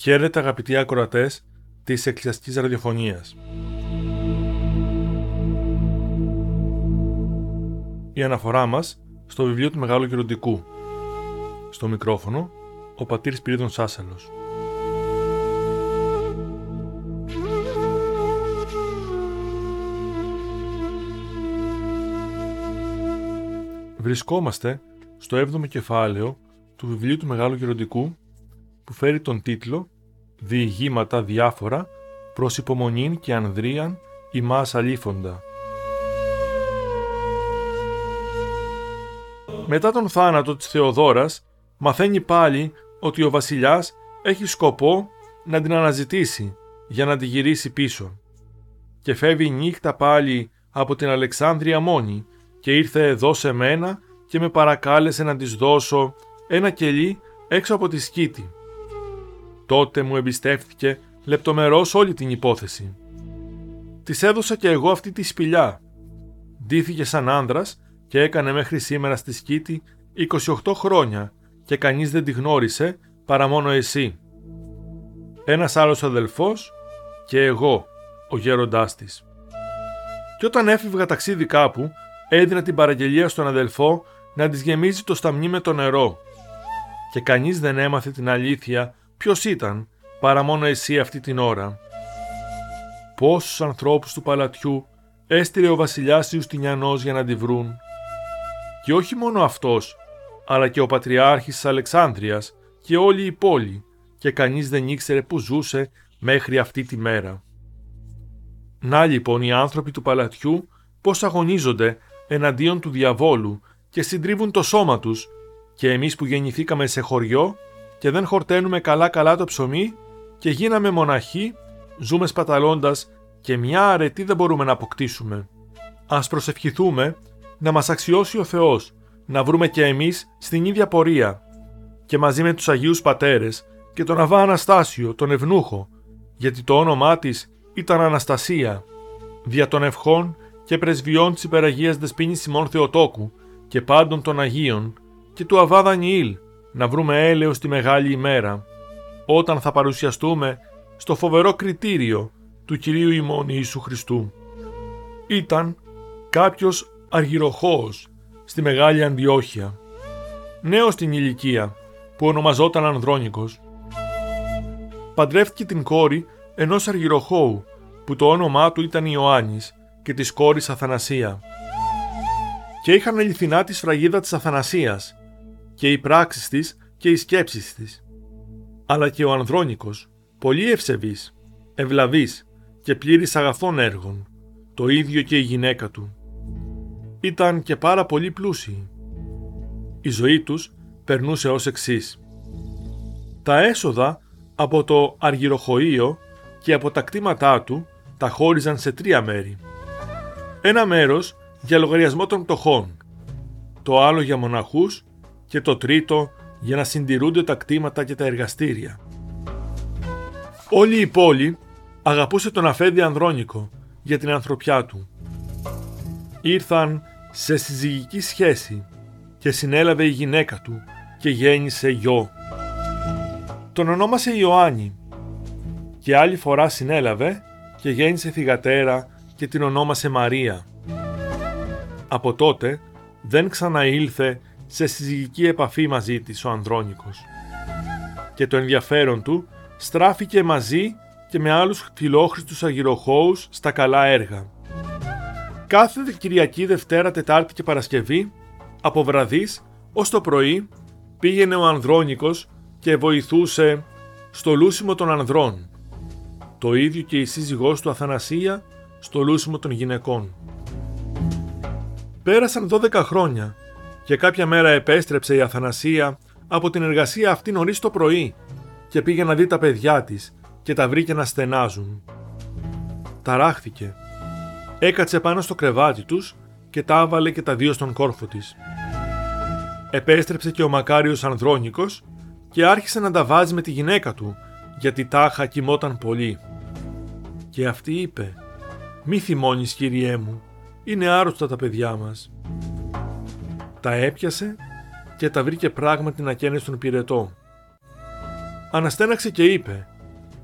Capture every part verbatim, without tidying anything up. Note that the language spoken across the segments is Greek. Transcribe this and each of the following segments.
Χαίρετε αγαπητοί ακροατές της Εκκλησιαστικής Ραδιοφωνίας. Η αναφορά μας στο βιβλίο του Μεγάλου Γεροντικού. Στο μικρόφωνο, ο πατήρ Σπυρίδων Σάσαλος. Βρισκόμαστε στο έβδομο κεφάλαιο του βιβλίου του Μεγάλου Γεροντικού, που φέρει τον τίτλο «Διηγήματα διάφορα προς υπομονήν και ανδρίαν ημάς αλήφοντα». Μετά τον θάνατο της Θεοδόρας, μαθαίνει πάλι ότι ο βασιλιάς έχει σκοπό να την αναζητήσει για να τη γυρίσει πίσω. Και φεύγει νύχτα πάλι από την Αλεξάνδρεια μόνη και ήρθε εδώ σε μένα και με παρακάλεσε να της δώσω ένα κελί έξω από τη σκήτη. Τότε μου εμπιστεύτηκε λεπτομερώς όλη την υπόθεση. Της έδωσα και εγώ αυτή τη σπηλιά. Ντύθηκε σαν άνδρας και έκανε μέχρι σήμερα στη σκήτη είκοσι οκτώ χρόνια και κανείς δεν τη γνώρισε παρά μόνο εσύ. Ένας άλλος αδελφός και εγώ, ο γέροντάς της. Και όταν έφευγα ταξίδι κάπου, έδινα την παραγγελία στον αδελφό να της γεμίζει το σταμνί με το νερό. Και κανείς δεν έμαθε την αλήθεια ποιος ήταν, παρά μόνο εσύ αυτή την ώρα. Πόσους ανθρώπους του παλατιού έστειλε ο βασιλιάς Ιουστινιανός για να τη βρουν. Και όχι μόνο αυτός, αλλά και ο πατριάρχης της Αλεξάνδρειας και όλη η πόλη, και κανείς δεν ήξερε που ζούσε μέχρι αυτή τη μέρα. Να λοιπόν οι άνθρωποι του παλατιού πώς αγωνίζονται εναντίον του διαβόλου και συντρίβουν το σώμα τους, και εμείς που γεννηθήκαμε σε χωριό και δεν χορταίνουμε καλά καλά το ψωμί και γίναμε μοναχοί, ζούμε σπαταλώντας και μια αρετή δεν μπορούμε να αποκτήσουμε. Ας προσευχηθούμε να μας αξιώσει ο Θεός, να βρούμε και εμείς στην ίδια πορεία, και μαζί με τους Αγίους Πατέρες και τον Αββά Αναστάσιο, τον Ευνούχο, γιατί το όνομά της ήταν Αναστασία, δια των ευχών και πρεσβειών της Υπεραγίας Δεσποίνης Σιμών Θεοτόκου και πάντων των Αγίων και του Αββά Δανιήλ, να βρούμε έλεος τη μεγάλη ημέρα, όταν θα παρουσιαστούμε στο φοβερό κριτήριο του Κυρίου ημών Ιησού Χριστού. Ήταν κάποιος αργυροχώος στη Μεγάλη Αντιόχεια, νέος στην ηλικία, που ονομαζόταν Ανδρώνικος. Παντρεύτηκε την κόρη ενός αργυροχώου, που το όνομά του ήταν Ιωάννης, και της κόρης Αθανασία. Και είχαν αληθινά τη σφραγίδα της Αθανασίας, και οι πράξεις της και οι σκέψεις της. Αλλά και ο Ανδρώνικος, πολύ ευσεβής, ευλαβής και πλήρης αγαθών έργων, το ίδιο και η γυναίκα του. Ήταν και πάρα πολύ πλούσιοι. Η ζωή τους περνούσε ως εξής. Τα έσοδα από το αργυροχωείο και από τα κτήματά του τα χώριζαν σε τρία μέρη. Ένα μέρος για λογαριασμό των πτωχών, το άλλο για μοναχούς και το τρίτο για να συντηρούνται τα κτήματα και τα εργαστήρια. Όλη η πόλη αγαπούσε τον αφέντη Ανδρώνικο για την ανθρωπιά του. Ήρθαν σε συζυγική σχέση και συνέλαβε η γυναίκα του και γέννησε γιο. Τον ονόμασε Ιωάννη, και άλλη φορά συνέλαβε και γέννησε θυγατέρα και την ονόμασε Μαρία. Από τότε δεν ξαναήλθε σε συζυγική επαφή μαζί της ο Ανδρώνικος, και το ενδιαφέρον του στράφηκε μαζί και με άλλους φιλόχρηστους αργυροχώους στα καλά έργα. Κάθε Κυριακή, Δευτέρα, Τετάρτη και Παρασκευή, από βραδείς ως το πρωί, πήγαινε ο Ανδρώνικος και βοηθούσε στο λούσιμο των ανδρών. Το ίδιο και η σύζυγός του Αθανασία στο λούσιμο των γυναικών. Πέρασαν δώδεκα χρόνια και κάποια μέρα επέστρεψε η Αθανασία από την εργασία αυτή νωρίς το πρωί και πήγε να δει τα παιδιά της και τα βρήκε να στενάζουν. Ταράχθηκε. Έκατσε πάνω στο κρεβάτι τους και τα άβαλε και τα δύο στον κόρφο της. Επέστρεψε και ο μακάριος Ανδρώνικος και άρχισε να τα βάζει με τη γυναίκα του, γιατί τάχα κοιμόταν πολύ. Και αυτή είπε: «Μη θυμώνεις, Κύριέ μου, είναι άρρωστα τα παιδιά μας». Τα έπιασε και τα βρήκε πράγματι να καίνε στον πυρετό. Αναστέναξε και είπε: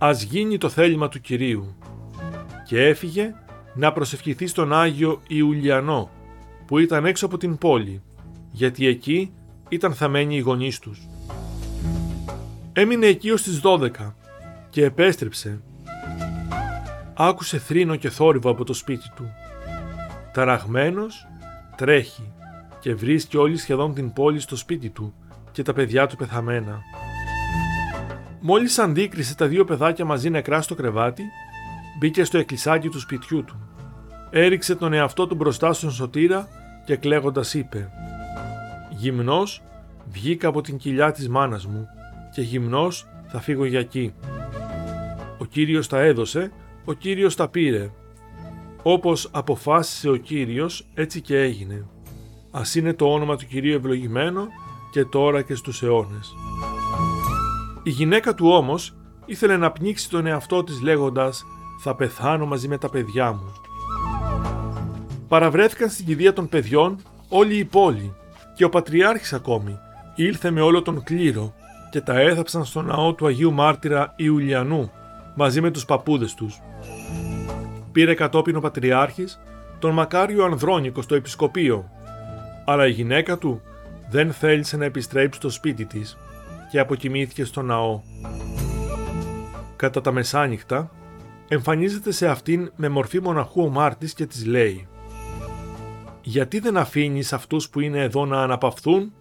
«Ας γίνει το θέλημα του Κυρίου». Και έφυγε να προσευχηθεί στον Άγιο Ιουλιανό, που ήταν έξω από την πόλη, γιατί εκεί ήταν θαμένοι οι γονείς τους. Έμεινε εκεί ως τις δώδεκα και επέστρεψε. Άκουσε θρήνο και θόρυβο από το σπίτι του. Ταραγμένος τρέχει και βρίσκει όλη σχεδόν την πόλη στο σπίτι του και τα παιδιά του πεθαμένα. Μόλις αντίκρισε τα δύο παιδάκια μαζί νεκρά στο κρεβάτι, μπήκε στο εκκλησάκι του σπιτιού του. Έριξε τον εαυτό του μπροστά στον σωτήρα και κλαίγοντας είπε: «Γυμνός βγήκα από την κοιλιά της μάνας μου και γυμνός θα φύγω για εκεί. Ο Κύριος τα έδωσε, ο Κύριος τα πήρε. Όπως αποφάσισε ο Κύριος, έτσι και έγινε. Ας είναι το όνομα του Κυρίου ευλογημένο και τώρα και στους αιώνες». Η γυναίκα του όμως ήθελε να πνίξει τον εαυτό της λέγοντας: «Θα πεθάνω μαζί με τα παιδιά μου». Παραβρέθηκαν στην κηδεία των παιδιών όλη η πόλη και ο Πατριάρχης ακόμη ήλθε με όλο τον κλήρο και τα έθαψαν στο ναό του Αγίου Μάρτυρα Ιουλιανού μαζί με τους παππούδες τους. Πήρε κατόπιν ο Πατριάρχης τον μακάριο Ανδρώνικο στο επισκοπείο, αλλά η γυναίκα του δεν θέλησε να επιστρέψει στο σπίτι της και αποκοιμήθηκε στο ναό. Κατά τα μεσάνυχτα εμφανίζεται σε αυτήν με μορφή μοναχού ο Μάρτης και της λέει: «Γιατί δεν αφήνεις αυτούς που είναι εδώ να αναπαυθούν?»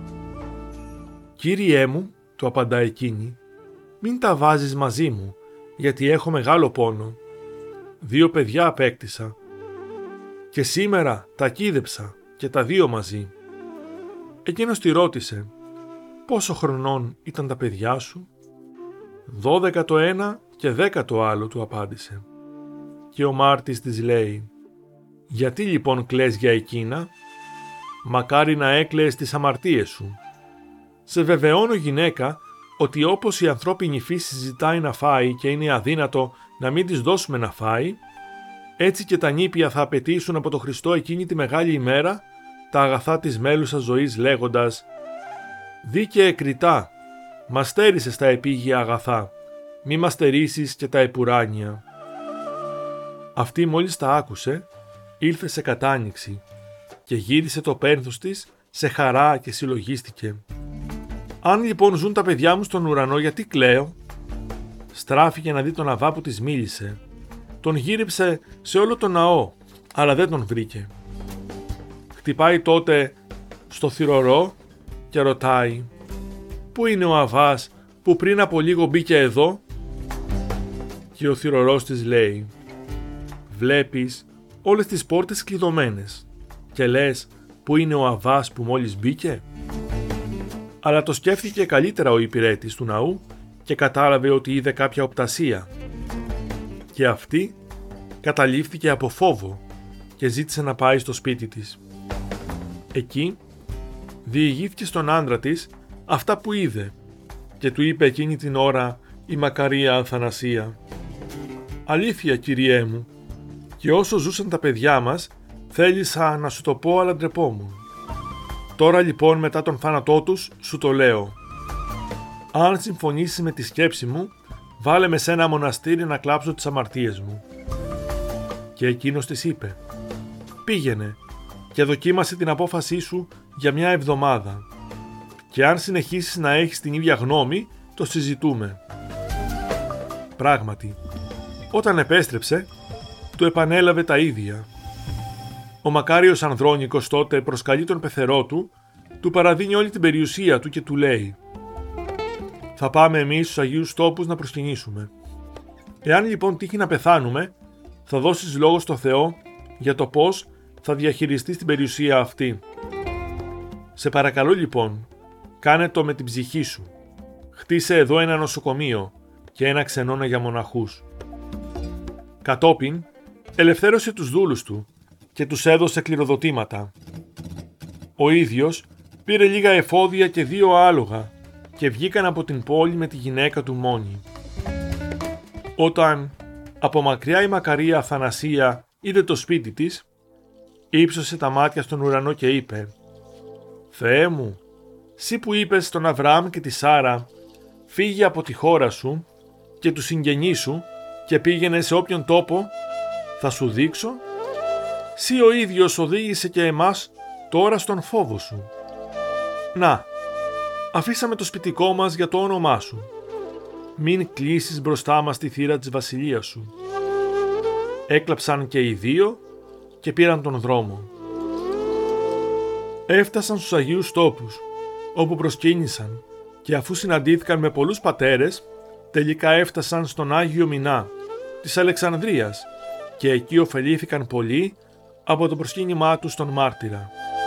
«Κύριέ μου», του απαντά εκείνη, «μην τα βάζεις μαζί μου, γιατί έχω μεγάλο πόνο. Δύο παιδιά απέκτησα και σήμερα τα κοίδεψα και τα δύο μαζί». Εκείνος τη ρώτησε: «Πόσο χρονών ήταν τα παιδιά σου?» «Δώδεκα το ένα και δέκα το άλλο», του απάντησε. Και ο Μάρτης της λέει: «Γιατί λοιπόν κλαις για εκείνα? Μακάρι να έκλαιες τις αμαρτίες σου. Σε βεβαιώνω, γυναίκα, ότι όπως η ανθρώπινη φύση ζητάει να φάει και είναι αδύνατο να μην της δώσουμε να φάει, έτσι και τα νήπια θα απαιτήσουν από το Χριστό εκείνη τη μεγάλη ημέρα τα αγαθά της μέλουσας ζωής λέγοντας: «Δίκαιε κριτά, μας στέρισες τα επίγεια αγαθά, μη μας στερήσεις και τα επουράνια». Αυτή μόλις τα άκουσε, ήλθε σε κατάνοιξη και γύρισε το πένθος της σε χαρά και συλλογίστηκε. «Αν λοιπόν ζουν τα παιδιά μου στον ουρανό, γιατί κλαίω?» Στράφηκε να δει τον Αβά που της μίλησε. Τον γύρεψε σε όλο τον ναό, αλλά δεν τον βρήκε. Χτυπάει τότε στο θυρωρό και ρωτάει: «Πού είναι ο Αβάς που πριν από λίγο μπήκε εδώ?» Και ο θυρωρός της λέει: «Βλέπεις όλες τις πόρτες κλειδωμένες και λες πού είναι ο Αβάς που μόλις μπήκε?» Αλλά το σκέφτηκε καλύτερα ο υπηρέτης του ναού και κατάλαβε ότι είδε κάποια οπτασία. Και αυτή καταλήφθηκε από φόβο και ζήτησε να πάει στο σπίτι της. Εκεί διηγήθηκε στον άντρα της αυτά που είδε και του είπε εκείνη την ώρα η μακαρία Αθανασία: «Αλήθεια, Κυριέ μου, και όσο ζούσαν τα παιδιά μας θέλησα να σου το πω, αλλά ντρεπόμουν. Τώρα λοιπόν μετά τον θάνατό τους σου το λέω. Αν συμφωνήσεις με τη σκέψη μου, βάλε με σε ένα μοναστήρι να κλάψω τις αμαρτίες μου». Και εκείνος της είπε: «Πήγαινε και δοκίμασε την απόφασή σου για μια εβδομάδα και αν συνεχίσεις να έχεις την ίδια γνώμη, το συζητούμε». Πράγματι, όταν επέστρεψε, του επανέλαβε τα ίδια. Ο μακάριος Ανδρώνικος τότε προσκαλεί τον πεθερό του, του παραδίνει όλη την περιουσία του και του λέει: «Θα πάμε εμείς στους Αγίους Τόπους να προσκυνήσουμε. Εάν λοιπόν τύχει να πεθάνουμε, θα δώσεις λόγο στο Θεό για το πώς θα διαχειριστείς την περιουσία αυτή. Σε παρακαλώ λοιπόν, κάνε το με την ψυχή σου. Χτίσε εδώ ένα νοσοκομείο και ένα ξενώνα για μοναχούς». Κατόπιν, ελευθέρωσε τους δούλους του και τους έδωσε κληροδοτήματα. Ο ίδιος πήρε λίγα εφόδια και δύο άλογα και βγήκαν από την πόλη με τη γυναίκα του μόνη. Όταν από μακριά η μακαρία Αθανασία είδε το σπίτι της, ύψωσε τα μάτια στον ουρανό και είπε: «Θεέ μου, σύ που είπες στον Αβραάμ και τη Σάρα, φύγε από τη χώρα σου και του συγγενείς σου και πήγαινε σε όποιον τόπο θα σου δείξω, σύ ο ίδιος οδήγησε και εμάς τώρα στον φόβο σου. Να, αφήσαμε το σπιτικό μας για το όνομά σου. Μην κλείσεις μπροστά μας τη θύρα της βασιλείας σου. Έκλαψαν και οι δύο και πήραν τον δρόμο. Έφτασαν στους Αγίους Τόπους, όπου προσκύνησαν και αφού συναντήθηκαν με πολλούς πατέρες, τελικά έφτασαν στον Άγιο Μινά της Αλεξανδρίας και εκεί ωφελήθηκαν πολύ από το προσκύνημά τους στον μάρτυρα.